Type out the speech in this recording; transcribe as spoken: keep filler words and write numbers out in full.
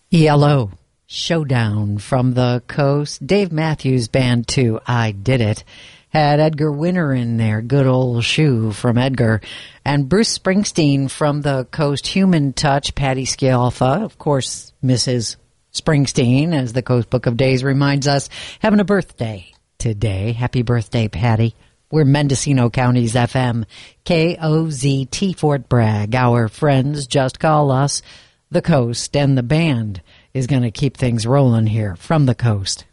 Yellow Showdown from the Coast. Dave Matthews Band too. I Did It. Had Edgar Winter in there. Good old shoe from Edgar. And Bruce Springsteen from the Coast. Human Touch. Patti Scialfa. Of course, Missus Springsteen, as the Coast Book of Days reminds us, having a birthday today. Happy birthday, Patti. We're Mendocino County's F M. K O Z T Fort Bragg. Our friends just call us the Coast, and the band is going to keep things rolling here from the Coast.